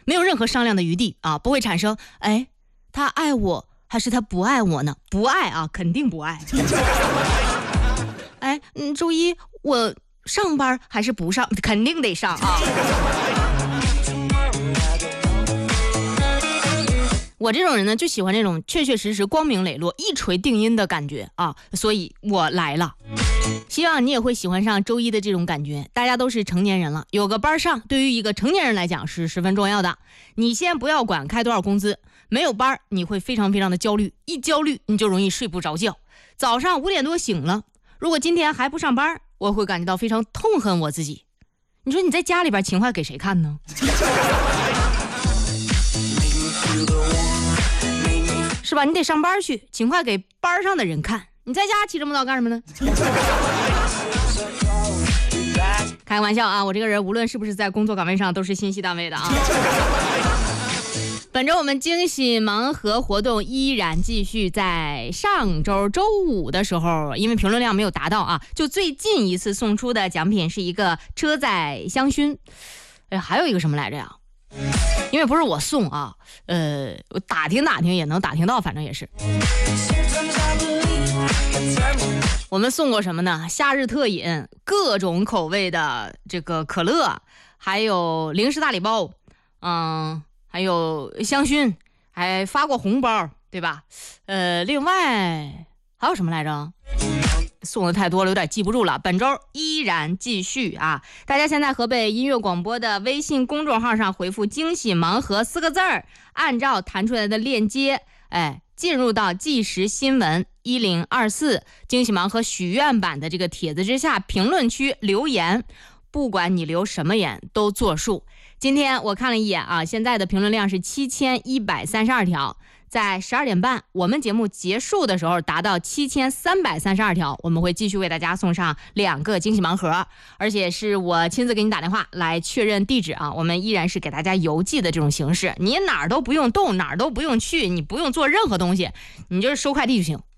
没有任何商量的余地啊，不会产生哎，他爱我还是他不爱我呢？不爱啊，肯定不爱。哎，周一我上班还是不上？肯定得上啊。我这种人呢，就喜欢这种确确实实、光明磊落、一锤定音的感觉啊，所以我来了。希望你也会喜欢上周一的这种感觉。大家都是成年人了，有个班上，对于一个成年人来讲是十分重要的。你先不要管开多少工资，没有班你会非常非常的焦虑，一焦虑你就容易睡不着觉。早上5点多醒了，如果今天还不上班，我会感觉到非常痛恨我自己。你说你在家里边勤快给谁看呢？是吧？你得上班去，勤快给班上的人看。你在家起这么早干什么呢？开个玩笑啊，我这个人无论是不是在工作岗位上都是心系单位的啊。本周我们惊喜盲盒活动依然继续，在上周周五的时候，因为评论量没有达到啊，就最近一次送出的奖品是一个车载香薰。还有一个什么来着呀？因为不是我送啊，我打听打听也能打听到，反正也是。我们送过什么呢？夏日特饮，各种口味的这个可乐，还有零食大礼包，还有香薰，还发过红包，对吧？另外还有什么来着？送的太多了，有点记不住了。本周依然继续啊！大家先在河北音乐广播的微信公众号上回复惊喜盲盒4个字儿，按照弹出来的链接进入到即时新闻1024惊喜盲盒许愿版的这个帖子之下评论区留言，不管你留什么言都作数。今天我看了一眼啊，现在的评论量是7132条，在12点半我们节目结束的时候达到7332条，我们会继续为大家送上2个惊喜盲盒，而且是我亲自给你打电话来确认地址啊，我们依然是给大家邮寄的这种形式，你哪儿都不用动，哪儿都不用去，你不用做任何东西，你就是收快递就行